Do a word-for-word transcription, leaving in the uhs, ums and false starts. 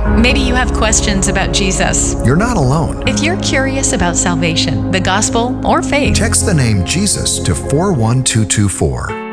Maybe you have questions about Jesus. You're not alone. If you're curious about salvation, the gospel, or faith, Text the name Jesus to four one two two four.